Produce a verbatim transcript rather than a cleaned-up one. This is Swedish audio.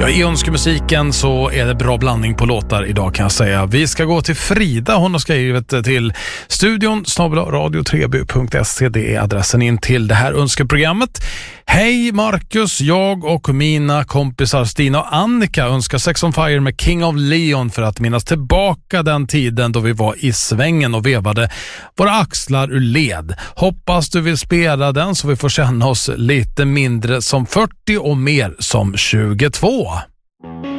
Ja, i önskemusiken så är det bra blandning på låtar idag kan jag säga. Vi ska gå till Frida. Hon har skrivit till studion snabel-a radio tre b punkt se. Det är adressen in till det här önskeprogrammet. Hej Marcus, jag och mina kompisar Stina och Annika önskar Sex on Fire med King of Leon för att minnas tillbaka den tiden då vi var i svängen och vevade våra axlar ur led. Hoppas du vill spela den så vi får känna oss lite mindre som fyrtio och mer som tjugotvå.